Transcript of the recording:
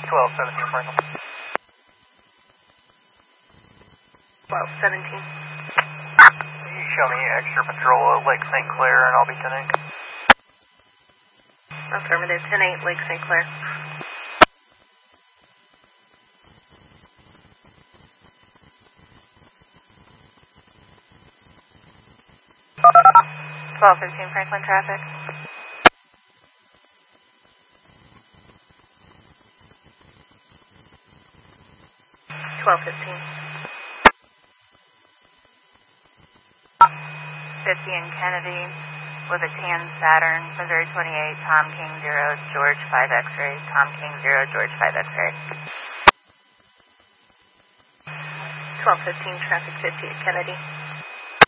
1217 Franklin. 1217. You show me extra patrol at Lake St. Clair and I'll be 10-8. Affirmative, 10-8, Lake St. Clair. Franklin traffic. 1215. 50 in Kennedy with a tan Saturn, Missouri 28, Tom King 0, George 5 X-ray, Tom King 0, George 5 X-ray. 1215, traffic 50 at Kennedy.